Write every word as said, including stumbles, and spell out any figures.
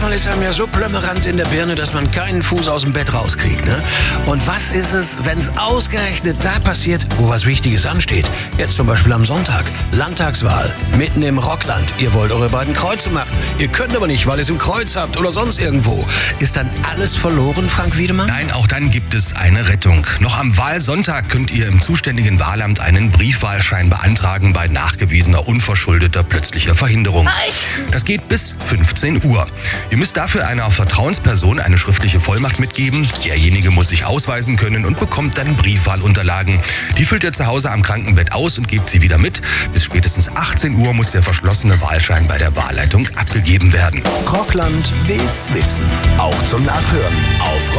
manchmal ist einem ja so plömmerant in der Birne, dass man keinen Fuß aus dem Bett rauskriegt, ne? Und was ist es, wenn es ausgerechnet da passiert, wo was Wichtiges ansteht? Jetzt zum Beispiel am Sonntag. Landtagswahl. Mitten im Rockland. Ihr wollt eure beiden Kreuze machen. Ihr könnt aber nicht, weil ihr es im Kreuz habt oder sonst irgendwo. Ist dann alles verloren, Frank Wiedemann? Nein, auch dann gibt es eine Rettung. Noch am Wahlsonntag könnt ihr im zuständigen Wahlamt einen Briefwahlschein beantragen bei nachgewiesener unverschuldeter plötzlicher Verhinderung. Das geht bis fünfzehn Uhr. Ihr müsst dafür einer Vertrauensperson eine schriftliche Vollmacht mitgeben. Derjenige muss sich ausweisen können und bekommt dann Briefwahlunterlagen. Die füllt ihr zu Hause am Krankenbett aus und gebt sie wieder mit. Bis spätestens achtzehn Uhr muss der verschlossene Wahlschein bei der Wahlleitung abgegeben werden. Rockland will's wissen. Auch zum Nachhören auf